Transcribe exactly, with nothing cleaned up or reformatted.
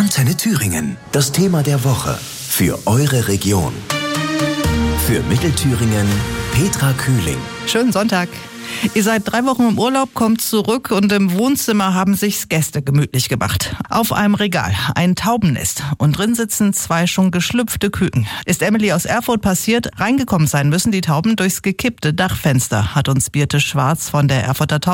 Antenne Thüringen. Das Thema der Woche für eure Region. Für Mittelthüringen Petra Kühling. Schönen Sonntag. Ihr seid drei Wochen im Urlaub, kommt zurück und im Wohnzimmer haben sich's Gäste gemütlich gemacht. Auf einem Regal ein Taubennest und drin sitzen zwei schon geschlüpfte Küken. Ist Emily aus Erfurt passiert, reingekommen sein müssen die Tauben durchs gekippte Dachfenster, hat uns Birte Schwarz von der Erfurter